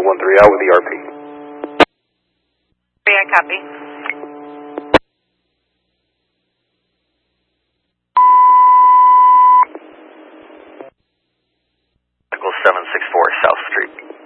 013 out with ERP. I copy. Echo 764 South Street.